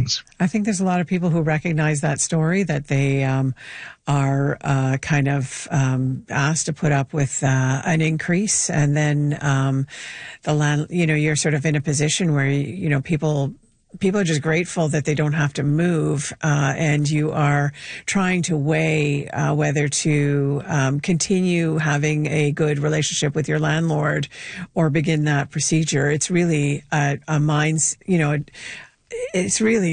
things. I think there's a lot of people who recognize that story, that they are asked to put up with an increase, and then the land, you're sort of in a position where people are just grateful that they don't have to move, and you are trying to weigh whether to continue having a good relationship with your landlord or begin that procedure. It's really it's really